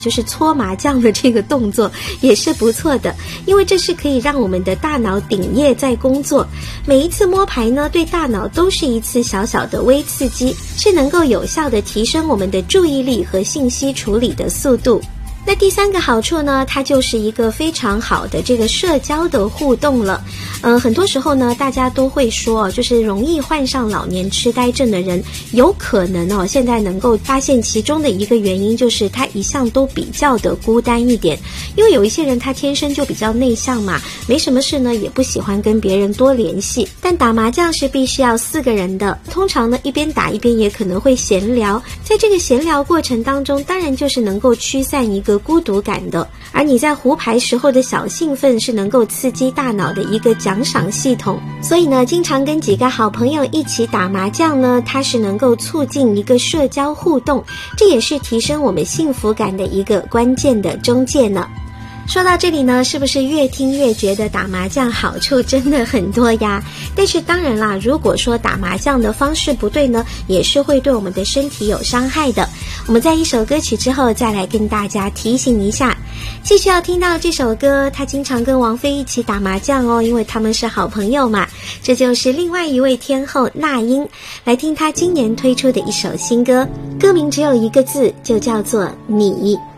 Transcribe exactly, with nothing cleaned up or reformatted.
就是搓麻将的这个动作也是不错的，因为这是可以让我们的大脑顶叶在工作。每一次摸牌呢，对大脑都是一次小小的微刺激，是能够有效的提升我们的注意力和信息处理的速度。那第三个好处呢，它就是一个非常好的这个社交的互动了。嗯、呃，很多时候呢，大家都会说，就是容易患上老年痴呆症的人，有可能哦，现在能够发现其中的一个原因，就是他一向都比较的孤单一点。因为有一些人他天生就比较内向嘛，没什么事呢，也不喜欢跟别人多联系。但打麻将是必须要四个人的，通常呢，一边打一边也可能会闲聊。在这个闲聊过程当中，当然就是能够驱散一个孤独感的，而你在胡牌时候的小兴奋是能够刺激大脑的一个奖赏系统，所以呢，经常跟几个好朋友一起打麻将呢，它是能够促进一个社交互动，这也是提升我们幸福感的一个关键的中介呢。说到这里呢，是不是越听越觉得打麻将好处真的很多呀？但是当然啦，如果说打麻将的方式不对呢，也是会对我们的身体有伤害的。我们在一首歌曲之后再来跟大家提醒一下。继续要听到这首歌，他经常跟王菲一起打麻将哦，因为他们是好朋友嘛。这就是另外一位天后那英，来听她今年推出的一首新歌，歌名只有一个字，就叫做你。